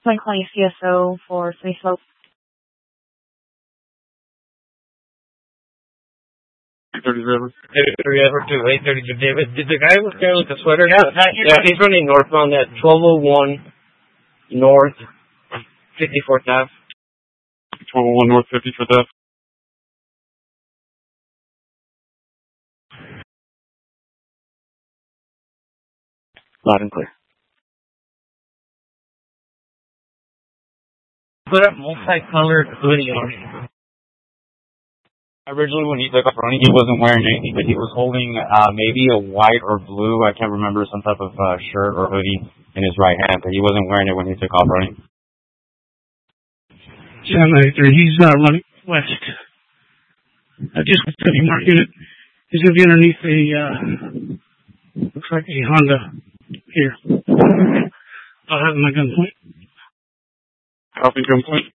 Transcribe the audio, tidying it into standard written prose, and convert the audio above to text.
Mike Clay, CSO for Sunny Slope. 830 River. 830 to David. Did the guy with the sweater? Yeah, he's running northbound at 1201 North 54th Ave. 1201 North 54th Ave. Loud and clear. Put up multicolored hoodie on. Originally, when he took off running, he wasn't wearing anything, but he was holding maybe a white or blue, I can't remember, some type of shirt or hoodie in his right hand, but he wasn't wearing it when he took off running. Channel 83, he's running west. Just with the mark unit. He's going to be underneath a, looks like a Honda here. I'll have him at gunpoint. Copy gunpoint.